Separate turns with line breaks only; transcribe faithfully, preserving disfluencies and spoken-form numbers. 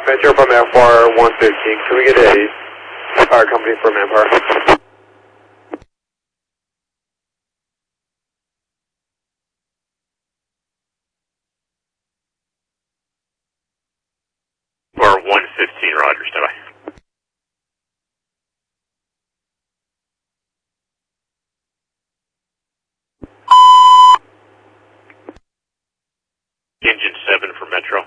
Metro from F R one fifteen. Can we get a fire company for manpower?
Or one fifteen, Roger, stand by. Engine seven for Metro.